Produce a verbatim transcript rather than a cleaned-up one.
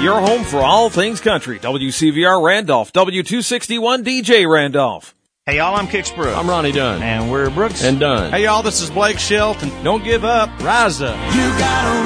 your home for all things country. W C V R Randolph, W two sixty-one D J Randolph. Hey, y'all, I'm Kix Brooks. I'm Ronnie Dunn. And we're Brooks and Dunn. Hey, y'all, this is Blake Shelton. Don't give up. Rise up. You gotta